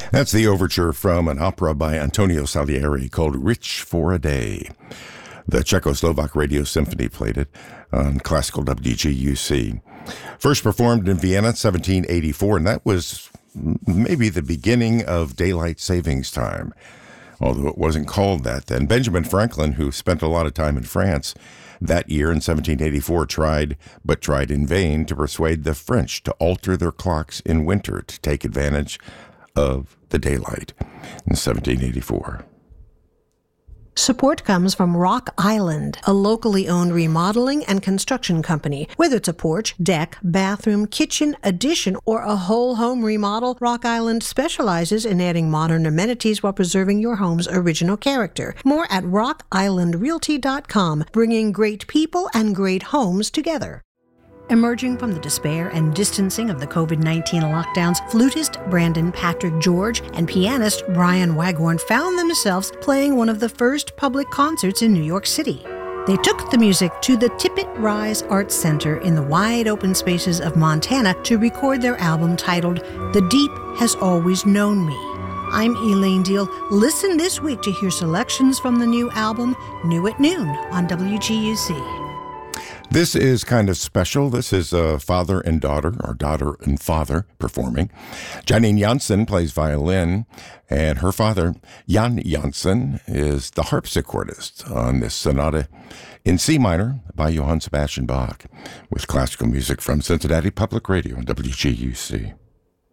That's the overture from an opera by Antonio Salieri called Rich for a Day. The Czechoslovak Radio Symphony played it on classical WGUC. First performed in Vienna in 1784, and that was maybe the beginning of daylight savings time, although it wasn't called that then. Benjamin Franklin, who spent a lot of time in France that year in 1784, tried in vain to persuade the French to alter their clocks in winter to take advantage of the daylight in 1784. Support comes from Rock Island, a locally owned remodeling and construction company. Whether it's a porch, deck, bathroom, kitchen, addition, or a whole home remodel, Rock Island specializes in adding modern amenities while preserving your home's original character. More at rockislandrealty.com, bringing great people and great homes together. Emerging from the despair and distancing of the COVID-19 lockdowns, flutist Brandon Patrick George and pianist Brian Waghorn found themselves playing one of the first public concerts in New York City. They took the music to the Tippett Rise Arts Center in the wide open spaces of Montana to record their album titled The Deep Has Always Known Me. I'm Elaine Deal. Listen this week to hear selections from the new album, New at Noon, on WGUC. This is kind of special. This is a father and daughter, or daughter and father, performing. Janine Janssen plays violin, and her father, Jan Janssen, is the harpsichordist on this sonata in C minor by Johann Sebastian Bach, with classical music from Cincinnati Public Radio and WGUC.